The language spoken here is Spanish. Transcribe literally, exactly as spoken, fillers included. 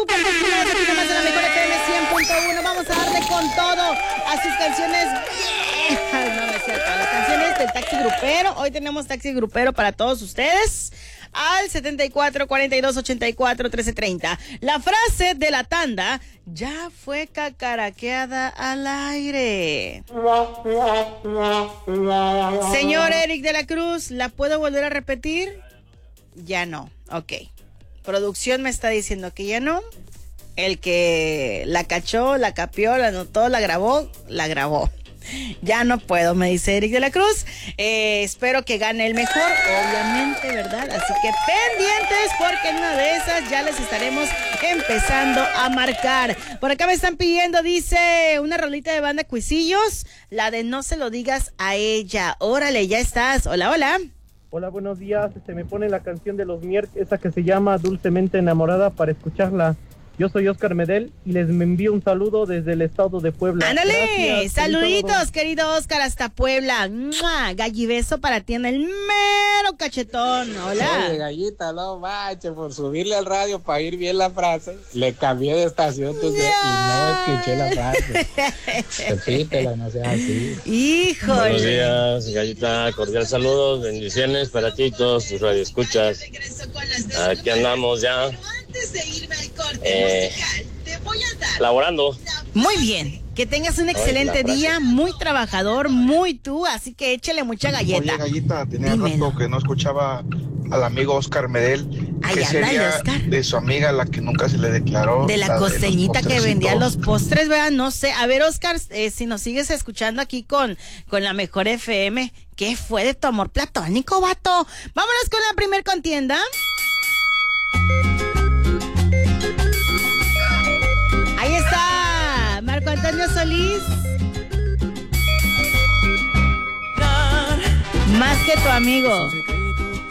súper continuados aquí nomás en la mejor F M cien punto uno. Vamos a darle con todo a sus canciones viejas. No, no es cierto. Las canciones del Taxi Grupero. Hoy tenemos Taxi Grupero para todos ustedes. Al setenta y cuatro, cuarenta y dos, ochenta y cuatro, trece, treinta. La frase de la tanda ya fue cacaraqueada al aire. Señor Eric de la Cruz, ¿la puedo volver a repetir? Ya no. Ok. Producción me está diciendo que ya no. El que la cachó, la capió, la anotó, la grabó, la grabó. Ya no puedo, me dice Eric de la Cruz. Eh, espero que gane el mejor, obviamente, ¿verdad? Así que pendientes, porque en una de esas ya les estaremos empezando a marcar. Por acá me están pidiendo, dice, una rolita de banda Cuisillos, la de No se lo digas a ella. Órale, ya estás. Hola, hola. Hola, buenos días. Se me pone la canción de los Mierk, esa que se llama Dulcemente Enamorada, para escucharla. Yo soy Oscar Medel y les envío un saludo desde el estado de Puebla. ¡Ándale! Gracias, Saluditos, querido Oscar, hasta Puebla. ¡Mua! Gallibeso para ti en el mero cachetón. Hola. Oye, Gallita, no manches, por subirle al radio para ir bien la frase, le cambié de estación entonces, no. y no escuché la frase. Repítela, no sea así. Híjole. Buenos días, Gallita, cordial saludos, bendiciones para ti y todos tus radioescuchas. Aquí andamos ya. Eh, laborando. Muy bien, que tengas un excelente día, muy trabajador, muy tú, así que échale mucha galleta. Oye, Gallita, tenía Dímelo. rato que no escuchaba al amigo Oscar Medel. Ay, ¿Qué ándale, sería Oscar. de su amiga, la que nunca se le declaró? De la, la costeñita de los que vendía los postrecitos? postres, ¿verdad? No sé. A ver, Oscar, eh, si nos sigues escuchando aquí con, con la mejor F M, ¿qué fue de tu amor platónico, vato? Vámonos con la primer contienda. Ahí está, Marco Antonio Solís. Más que tu amigo.